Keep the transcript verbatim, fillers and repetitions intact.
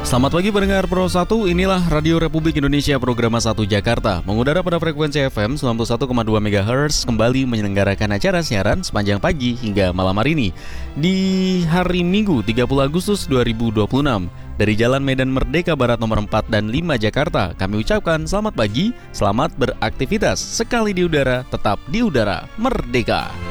Selamat pagi pendengar Pro satu, inilah Radio Republik Indonesia Program satu Jakarta. Mengudara pada frekuensi F M sembilan puluh satu koma dua megahertz, kembali menyelenggarakan acara siaran sepanjang pagi hingga malam hari ini. Di hari Minggu tiga puluh Agustus dua ribu dua puluh enam, dari Jalan Medan Merdeka Barat nomor empat dan lima Jakarta, kami ucapkan selamat pagi, selamat beraktivitas. Sekali di udara, tetap di udara, merdeka.